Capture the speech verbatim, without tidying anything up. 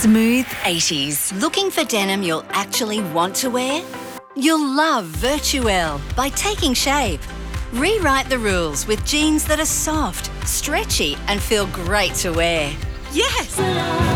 Smooth eighties. Looking for denim you'll actually want to wear? You'll love Virtuelle by Taking Shape. Rewrite the rules with jeans that are soft, stretchy and feel great to wear. Yes!